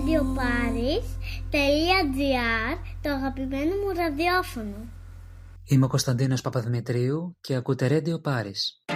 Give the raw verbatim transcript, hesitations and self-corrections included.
radioparis τελεία gr, το αγαπημένο μου ραδιόφωνο. Είμαι ο Κωνσταντίνος Παπαδημητρίου και ακούτε Radio Paris.